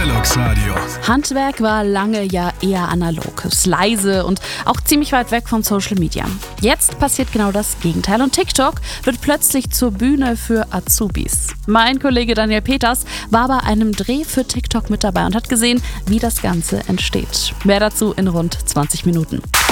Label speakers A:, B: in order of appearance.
A: Deluxe Radio.
B: Handwerk war lange ja eher analog, ist leise und auch ziemlich weit weg von Social Media. Jetzt passiert genau das Gegenteil und TikTok wird plötzlich zur Bühne für Azubis. Mein Kollege Daniel Peters war bei einem Dreh für TikTok mit dabei und hat gesehen, wie das Ganze entsteht. Mehr dazu in rund 20 Minuten.